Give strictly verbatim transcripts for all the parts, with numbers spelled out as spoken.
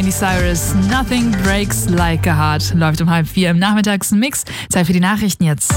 Miley Cyrus. Nothing breaks like a heart. Läuft um halb vier im Nachmittagsmix. Zeit für die Nachrichten jetzt.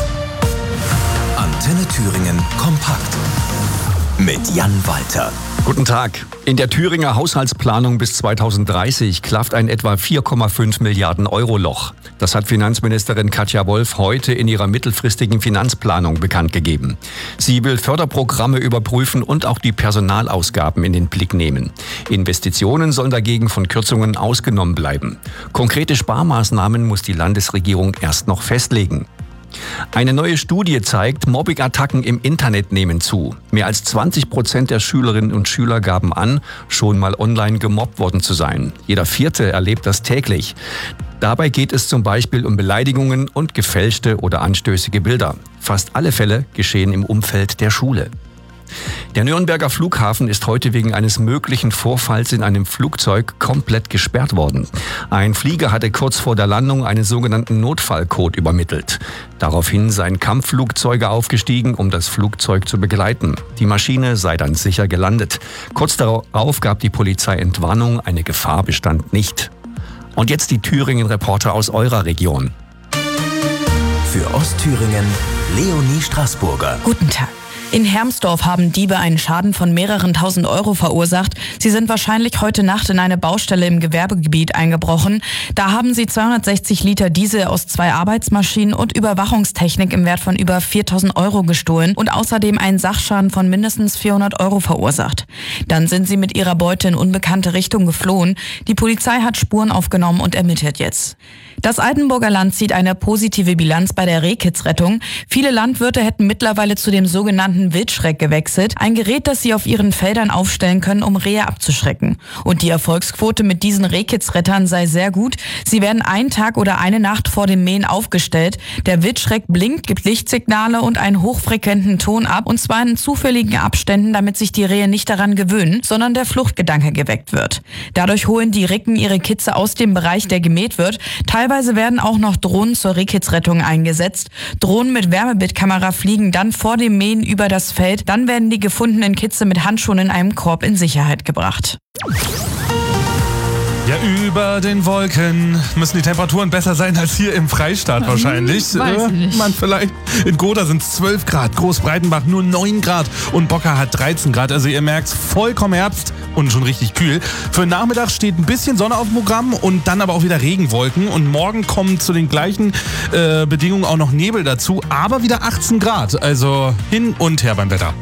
Antenne Thüringen kompakt mit Jan Walter. Guten Tag. In der Thüringer Haushaltsplanung bis zweitausenddreißig klafft ein etwa vier Komma fünf Milliarden Euro Loch. Das hat Finanzministerin Katja Wolf heute in ihrer mittelfristigen Finanzplanung bekannt gegeben. Sie will Förderprogramme überprüfen und auch die Personalausgaben in den Blick nehmen. Investitionen sollen dagegen von Kürzungen ausgenommen bleiben. Konkrete Sparmaßnahmen muss die Landesregierung erst noch festlegen. Eine neue Studie zeigt, Mobbing-Attacken im Internet nehmen zu. Mehr als zwanzig Prozent der Schülerinnen und Schüler gaben an, schon mal online gemobbt worden zu sein. Jeder Vierte erlebt das täglich. Dabei geht es zum Beispiel um Beleidigungen und gefälschte oder anstößige Bilder. Fast alle Fälle geschehen im Umfeld der Schule. Der Nürnberger Flughafen ist heute wegen eines möglichen Vorfalls in einem Flugzeug komplett gesperrt worden. Ein Flieger hatte kurz vor der Landung einen sogenannten Notfallcode übermittelt. Daraufhin seien Kampfflugzeuge aufgestiegen, um das Flugzeug zu begleiten. Die Maschine sei dann sicher gelandet. Kurz darauf gab die Polizei Entwarnung, eine Gefahr bestand nicht. Und jetzt die Thüringen-Reporter aus eurer Region. Für Ostthüringen Leonie Straßburger. Guten Tag. In Hermsdorf haben Diebe einen Schaden von mehreren tausend Euro verursacht. Sie sind wahrscheinlich heute Nacht in eine Baustelle im Gewerbegebiet eingebrochen. Da haben sie zweihundertsechzig Liter Diesel aus zwei Arbeitsmaschinen und Überwachungstechnik im Wert von über viertausend Euro gestohlen und außerdem einen Sachschaden von mindestens vierhundert Euro verursacht. Dann sind sie mit ihrer Beute in unbekannte Richtung geflohen. Die Polizei hat Spuren aufgenommen und ermittelt jetzt. Das Altenburger Land zieht eine positive Bilanz bei der Rehkitzrettung. Viele Landwirte hätten mittlerweile zu dem sogenannten Wildschreck gewechselt. Ein Gerät, das sie auf ihren Feldern aufstellen können, um Rehe abzuschrecken. Und die Erfolgsquote mit diesen Rehkitzrettern sei sehr gut. Sie werden einen Tag oder eine Nacht vor dem Mähen aufgestellt. Der Wildschreck blinkt, gibt Lichtsignale und einen hochfrequenten Ton ab. Und zwar in zufälligen Abständen, damit sich die Rehe nicht daran gewöhnen, sondern der Fluchtgedanke geweckt wird. Dadurch holen die Ricken ihre Kitze aus dem Bereich, der gemäht wird. Teilweise werden auch noch Drohnen zur Rehkitzrettung eingesetzt. Drohnen mit Wärmebildkamera fliegen dann vor dem Mähen über das Feld. Dann werden die gefundenen Kitze mit Handschuhen in einem Korb in Sicherheit gebracht. Ja, über den Wolken müssen die Temperaturen besser sein als hier im Freistaat wahrscheinlich. Hm, weiß ich nicht. Man vielleicht. In Goda sind es zwölf Grad, Großbreitenbach nur neun Grad und Bocker hat dreizehn Grad. Also ihr merkt, vollkommen Herbst und schon richtig kühl. Für den Nachmittag steht ein bisschen Sonne auf dem Programm und dann aber auch wieder Regenwolken. Und morgen kommen zu den gleichen äh, Bedingungen auch noch Nebel dazu, aber wieder achtzehn Grad. Also hin und her beim Wetter.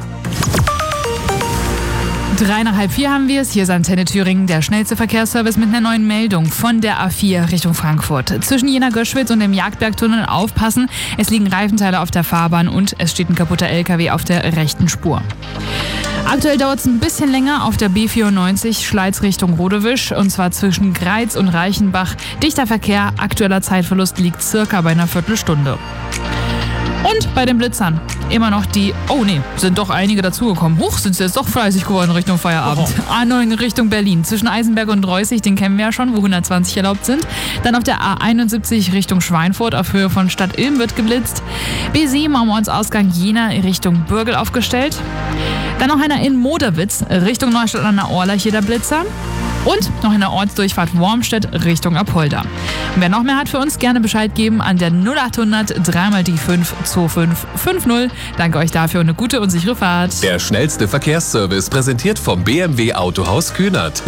Drei nach halb vier haben wir es. Hier ist Antenne Thüringen, der schnellste Verkehrsservice mit einer neuen Meldung von der A vier Richtung Frankfurt. Zwischen Jena-Göschwitz und dem Jagdbergtunnel aufpassen. Es liegen Reifenteile auf der Fahrbahn und es steht ein kaputter L K W auf der rechten Spur. Aktuell dauert es ein bisschen länger auf der B vierundneunzig Schleiz Richtung Rodewisch und zwar zwischen Greiz und Reichenbach. Dichter Verkehr, aktueller Zeitverlust liegt circa bei einer Viertelstunde. Und bei den Blitzern immer noch die, oh nee, sind doch einige dazugekommen. Huch, sind sie jetzt doch fleißig geworden Richtung Feierabend. Oh. A neun Richtung Berlin. Zwischen Eisenberg und Reußig, den kennen wir ja schon, wo hundertzwanzig erlaubt sind. Dann auf der A einundsiebzig Richtung Schweinfurt auf Höhe von Stadt Ilm wird geblitzt. B sieben am Ortsausgang Jena Richtung Bürgel aufgestellt. Dann noch einer in Moderwitz Richtung Neustadt an der Orlach, hier der Blitzer. Und noch in der Ortsdurchfahrt Wormstedt Richtung Apolda. Und wer noch mehr hat für uns, gerne Bescheid geben an der null achthundert drei mal die fünf zwei fünf fünf null. Danke euch dafür und eine gute und sichere Fahrt. Der schnellste Verkehrsservice präsentiert vom B M W Autohaus Kühnert.